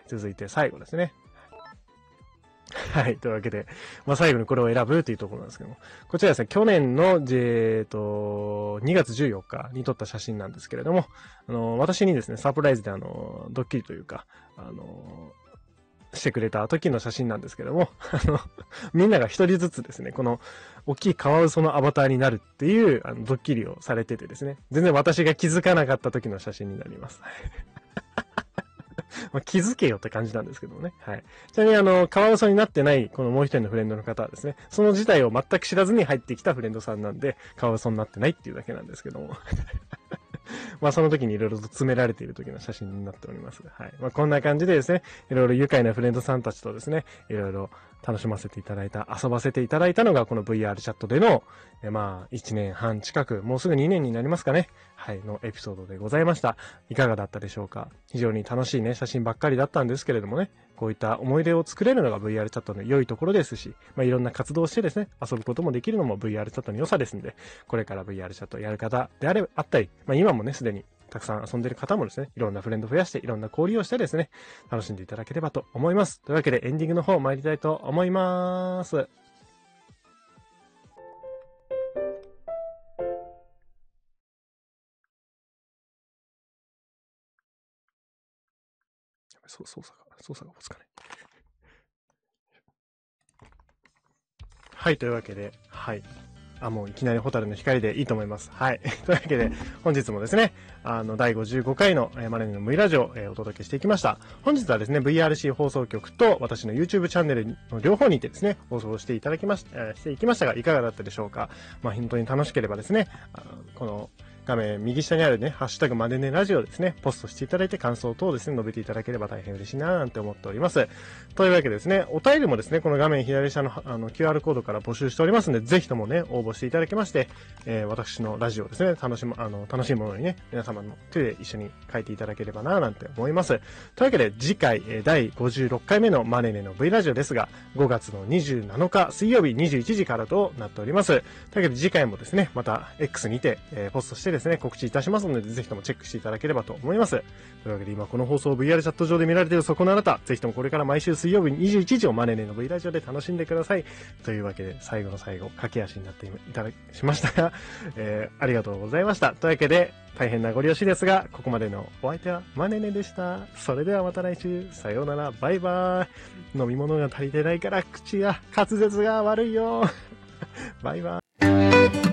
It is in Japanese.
続いて最後ですね。はい。というわけで、最後にこれを選ぶというところなんですけども、こちらですね、去年の、2月14日に撮った写真なんですけれども、私にですね、サプライズでドッキリというか、してくれた時の写真なんですけども、みんなが一人ずつですね、この、大きいカワウソのアバターになるっていう、ドッキリをされててですね、全然私が気づかなかった時の写真になります。気づけよって感じなんですけどもね。はい。ちなみにカワウソになってない、このもう一人のフレンドの方はですね、その事態を全く知らずに入ってきたフレンドさんなんで、カワウソになってないっていうだけなんですけども。その時にいろいろと詰められている時の写真になっております。はい。こんな感じでですね、いろいろ愉快なフレンドさんたちとですね、いろいろ楽しませていただいた、遊ばせていただいたのが、この VR チャットでの、1年半近く、もうすぐ2年になりますかね。はい、のエピソードでございました。いかがだったでしょうか。非常に楽しいね、写真ばっかりだったんですけれどもね、こういった思い出を作れるのが VR チャットの良いところですし、いろんな活動をしてですね、遊ぶこともできるのも VR チャットの良さですので、これから VR チャットをやる方であったり、今もね、すでにたくさん遊んでいる方もですね、いろんなフレンド増やして、いろんな交流をしてですね、楽しんでいただければと思います。というわけでエンディングの方参りたいと思います。操作が落ち着かない。はい、というわけで、はい。もういきなりホタルの光でいいと思います。はい。というわけで、本日もですね、第55回のマネのムイラジオをお届けしていきました。本日はですね、VRC 放送局と私の YouTube チャンネルの両方にてですね、放送していきましたが、いかがだったでしょうか。本当に楽しければですね、この、画面右下にあるね、ハッシュタグマネネラジオですね、ポストしていただいて感想等をですね、述べていただければ大変嬉しいななんて思っております。というわけでですね、お便りもですね、この画面左下のQR コードから募集しておりますので、ぜひともね、応募していただきまして、私のラジオをですね、楽しいものにね、皆様の手で一緒に書いていただければななんて思います。というわけで、次回、第56回目のマネネの V ラジオですが、5月の27日水曜日21時からとなっております。というわけで、次回もですね、また X にて、ポストしてですね、告知いたしますので、ぜひともチェックしていただければと思います。というわけで、今この放送を VR チャット上で見られているそこのあなた、ぜひともこれから毎週水曜日21時をマネネの V ラジオで楽しんでください。というわけで、最後の最後、駆け足になっていただきましたが、ありがとうございました。というわけで、大変なご了承ですが、ここまでのお相手はマネネでした。それではまた来週、さようなら、バイバーイ。飲み物が足りてないから口や滑舌が悪いよ。バイバーイ。